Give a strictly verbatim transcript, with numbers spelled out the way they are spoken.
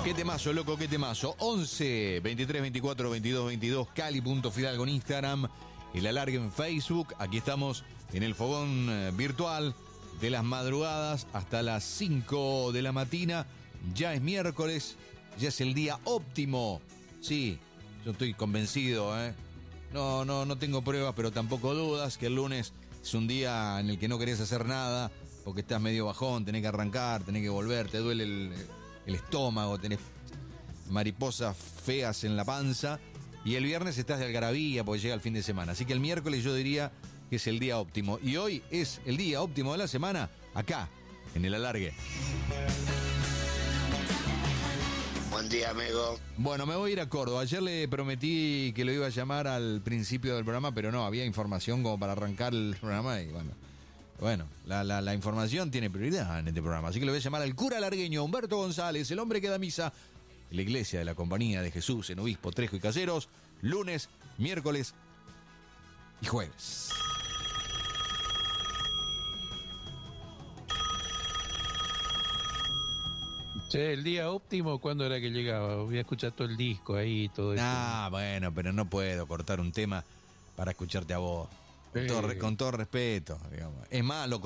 Qué temazo, loco, qué temazo. once, veintitrés, veinticuatro, veintidós, veintidós, Cali.Fidalgo en Instagram, el alargue en Facebook. Aquí estamos en el fogón eh, virtual de las madrugadas hasta las cinco de la mañana. Ya es miércoles, ya es el día óptimo. Sí, yo estoy convencido, ¿eh? No, no, no tengo pruebas, pero tampoco dudas que el lunes es un día en el que no querés hacer nada porque estás medio bajón, tenés que arrancar, tenés que volver, te duele el... el estómago, tenés mariposas feas en la panza, y el viernes estás de algarabía porque llega el fin de semana. Así que el miércoles yo diría que es el día óptimo, y hoy es el día óptimo de la semana acá, en el alargue. Buen día, amigo. Bueno, me voy a ir a Córdoba. Ayer le prometí que lo iba a llamar al principio del programa, pero no, había información como para arrancar el programa y bueno... Bueno, la, la, la información tiene prioridad en este programa, así que le voy a llamar al cura largueño Humberto González, el hombre que da misa en la iglesia de la Compañía de Jesús en Obispo, Trejo y Caseros, lunes, miércoles y jueves. Che, el día óptimo, ¿cuándo era que llegaba? Voy a escuchar todo el disco ahí y todo eso. Ah, bueno, pero no puedo cortar un tema para escucharte a vos. Con, todo, con todo respeto, digamos. Es más, lo